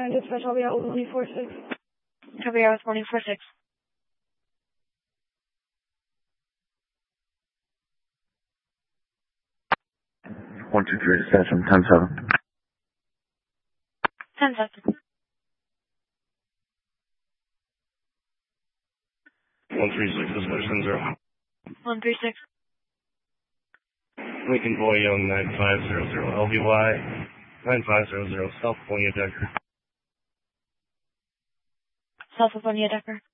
Dispatch, I'll be out with 146. I'll be out with 146. One, two, three, session, 10-7. 10-7. 136 is Western 0. 136. Lincoln Boy Young 9500 LVY 9500 South Bonilla Decker. South of Bonilla Decker.